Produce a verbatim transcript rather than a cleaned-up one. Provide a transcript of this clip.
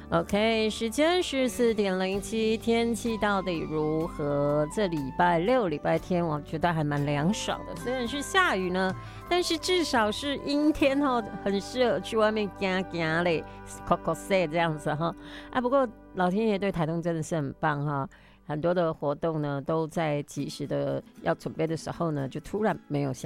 OK， 时间是四点零七，天气到底如何？这礼拜六、礼拜天，我觉得还蛮凉爽的。虽然是下雨呢，但是至少是阴天哦，很适合去外面行行嘞 ，coco say 这样子哈。啊，不过老天爷对台东真的是很棒哈，很多的活动呢都在及时的要准备的时候呢，就突然没有下。